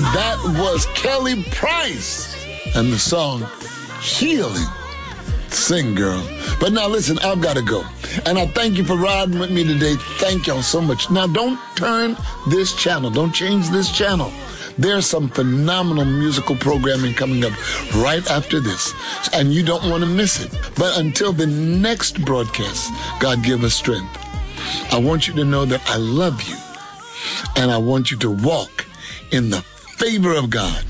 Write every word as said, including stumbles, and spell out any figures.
That was Kelly Price and the song Healing. Sing, girl. But now listen, I've got to go. And I thank you for riding with me today. Thank y'all so much. Now don't turn this channel. Don't change this channel. There's some phenomenal musical programming coming up right after this, and you don't want to miss it. But until the next broadcast, God give us strength. I want you to know that I love you, and I want you to walk in the favor of God.